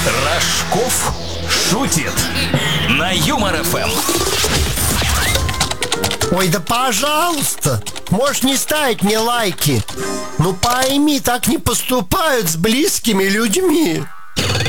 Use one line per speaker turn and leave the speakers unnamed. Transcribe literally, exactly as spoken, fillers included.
Рожков шутит на Юмор эф эм.
Ой, да пожалуйста, можешь не ставить мне лайки. Ну пойми, так не поступают с близкими людьми.